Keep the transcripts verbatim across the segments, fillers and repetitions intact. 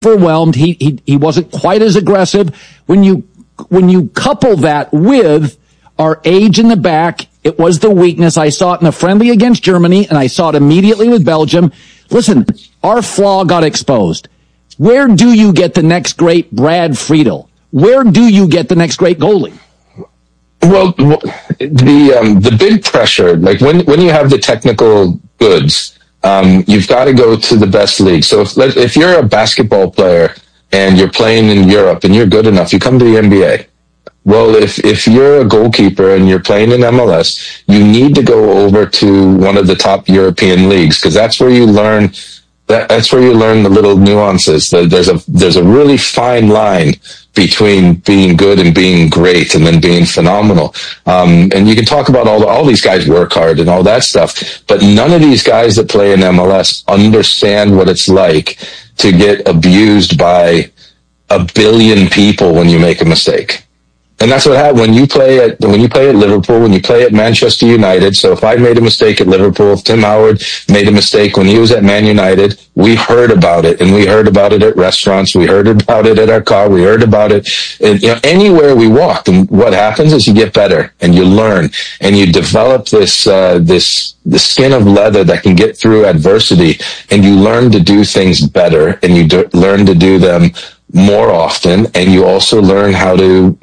overwhelmed. He, he, he wasn't quite as aggressive. When you, when you couple that with our age in the back, it was the weakness. I saw it in the friendly against Germany, and I saw it immediately with Belgium. Listen, our flaw got exposed. Where do you get the next great Brad Friedel? Where do you get the next great goalie? Well, the um, the big pressure, like when when you have the technical goods, um, you've got to go to the best league. So if if you're a basketball player and you're playing in Europe and you're good enough, you come to the N B A. Well, if if you're a goalkeeper and you're playing in M L S, you need to go over to one of the top European leagues, because that's where you learn that, that's where you learn the little nuances. There's a there's a really fine line between being good and being great, and then being phenomenal. Um, and you can talk about all the, all these guys work hard and all that stuff, but none of these guys that play in M L S understand what it's like to get abused by a billion people when you make a mistake. And that's what happened when you play at when you play at Liverpool, when you play at Manchester United. So if I made a mistake at Liverpool, if Tim Howard made a mistake when he was at Man United, we heard about it, and we heard about it at restaurants, we heard about it at our car, we heard about it, and, you know, anywhere we walked. And what happens is you get better, and you learn, and you develop this uh, this the skin of leather that can get through adversity, and you learn to do things better, and you do, learn to do them more often, and you also learn how to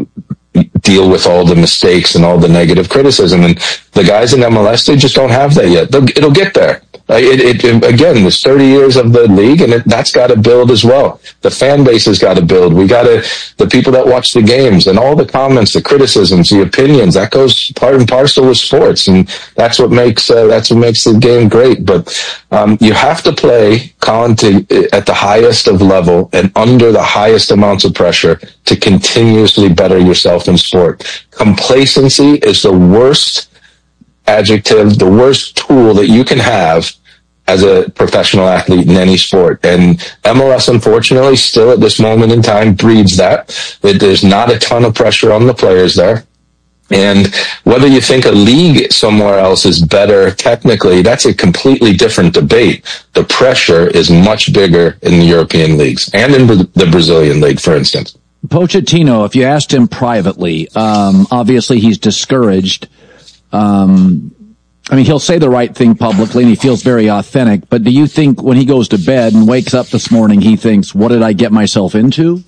deal with all the mistakes and all the negative criticism. And the guys in M L S, they just don't have that yet. They'll, it'll get there. Uh, it, it, it, again, there's thirty years of the league, and it, that's got to build as well. The fan base has got to build. We got to, the people that watch the games and all the comments, the criticisms, the opinions, that goes part and parcel with sports, and that's what makes uh, that's what makes the game great. But um, you have to play, Colin, to, at the highest of level and under the highest amounts of pressure to continuously better yourself in sport. Complacency is the worst adjective, the worst tool that you can have as a professional athlete in any sport. And M L S, unfortunately, still at this moment in time breeds that. That there's not a ton of pressure on the players there. And whether you think a league somewhere else is better technically, that's a completely different debate. The pressure is much bigger in the European leagues and in the Brazilian league, for instance. Pochettino, if you asked him privately, um, obviously he's discouraged. Um, I mean, he'll say the right thing publicly, and he feels very authentic. But do you think when he goes to bed and wakes up this morning, he thinks, what did I get myself into?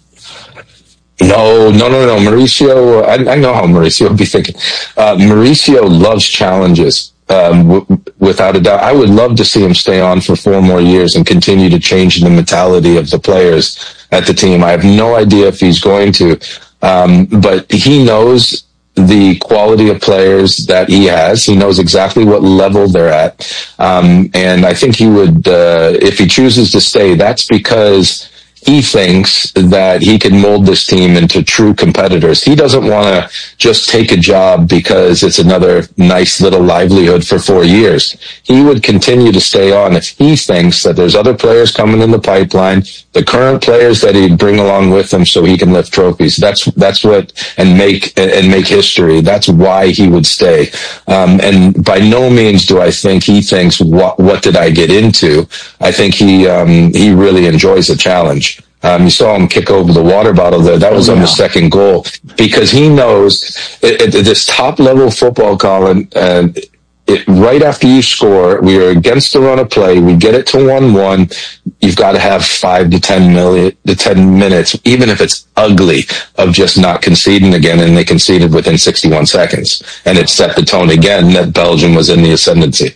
No, no, no, no. Mauricio, I, I know how Mauricio would be thinking. Uh, Mauricio loves challenges, um, w- without a doubt. I would love to see him stay on for four more years and continue to change the mentality of the players at the team. I have no idea if he's going to, um, but he knows the quality of players that he has. He knows exactly what level they're at. Um, and I think he would, uh, if he chooses to stay, that's because he thinks that he can mold this team into true competitors. He doesn't want to just take a job because it's another nice little livelihood for four years. He would continue to stay on if he thinks that there's other players coming in the pipeline, the current players that he'd bring along with him so he can lift trophies. That's, that's what, and make, and make history. That's why he would stay. Um, and by no means do I think he thinks, what, what did I get into? I think he, um, he really enjoys a challenge. Um, you saw him kick over the water bottle there. That was oh, yeah. on the second goal, because he knows at, at this top level football, Colin, uh, it, right after you score, we are against the run of play. We get it to one one. You've got to have five to ten million to ten minutes, even if it's ugly, of just not conceding again. And they conceded within sixty-one seconds, and it set the tone again that Belgium was in the ascendancy.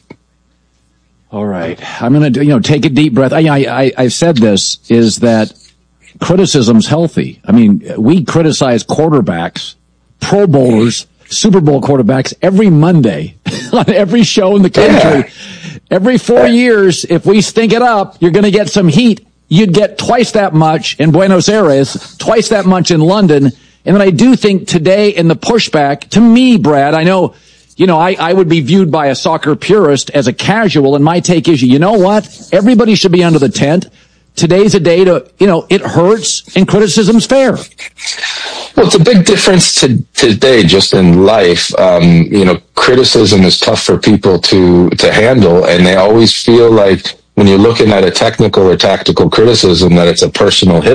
All right, I'm going to, you know, take a deep breath. I, I, I've said this, is that criticism's healthy. I mean, we criticize quarterbacks, Pro Bowlers, Super Bowl quarterbacks every Monday on every show in the country. Yeah. Every four years, if we stink it up, you're going to get some heat. You'd get twice that much in Buenos Aires, twice that much in London. And then I do think today in the pushback, to me, Brad, I know, you know, I, I would be viewed by a soccer purist as a casual, and my take is, you know what? Everybody should be under the tent. Today's a day to, you know, it hurts and criticism's fair. Well, it's a big difference to today just in life. Um, you know, criticism is tough for people to, to handle, and they always feel like when you're looking at a technical or tactical criticism, that it's a personal hit